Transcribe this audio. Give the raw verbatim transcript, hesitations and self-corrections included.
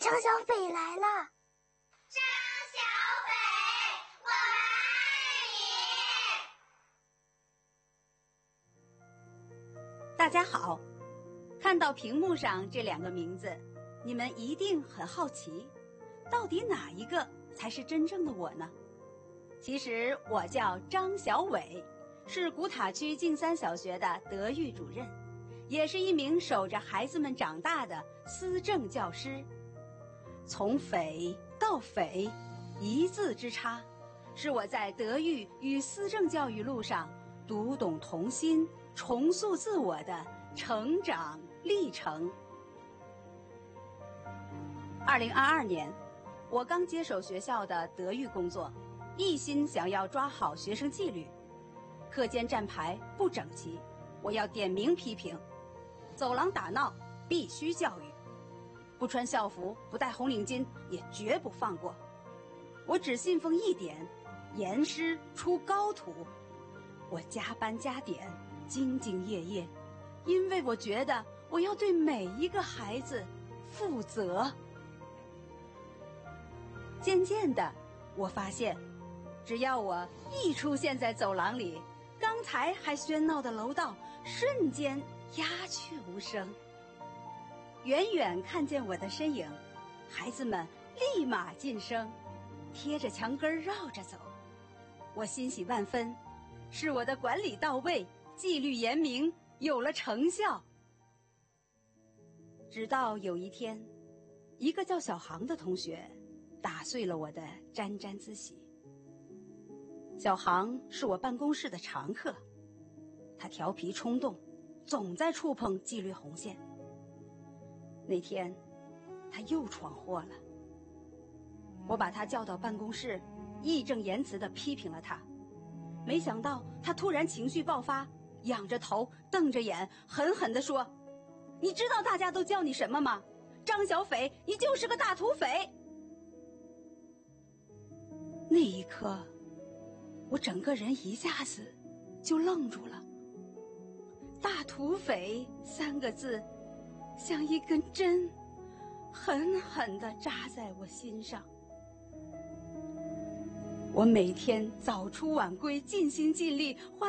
张小斐来了。 张小斐，我们爱你。 大家好，看到屏幕上这两个名字，你们一定很好奇，到底哪一个才是真正的我呢？其实我叫张小伟，是古塔区静三小学的德育主任，也是一名守着孩子们长大的思政教师。从斐到斐，一字之差，是我在德育与思政教育路上读懂童心、重塑自我的成长历程。二零二二年，我刚接手学校的德育工作，一心想要抓好学生纪律。课间站牌不整齐，我要点名批评；走廊打闹必须教育；不穿校服、不戴红领巾也绝不放过。我只信奉一点：严师出高徒。我加班加点，兢兢业业，因为我觉得我要对每一个孩子负责。渐渐的，我发现，只要我一出现在走廊里，刚才还喧闹的楼道瞬间鸦雀无声。远远看见我的身影，孩子们立马噤声，贴着墙根绕着走。我欣喜万分，是我的管理到位，纪律严明，有了成效。直到有一天，一个叫小航的同学打碎了我的沾沾自喜。小航是我办公室的常客，他调皮冲动，总在触碰纪律红线。那天，他又闯祸了。我把他叫到办公室，义正言辞地批评了他。没想到他突然情绪爆发，仰着头，瞪着眼，狠狠地说：“你知道大家都叫你什么吗？张小斐，你就是个大土匪！”那一刻，我整个人一下子就愣住了。大土匪三个字像一根针，狠狠地扎在我心上。我每天早出晚归，尽心尽力，花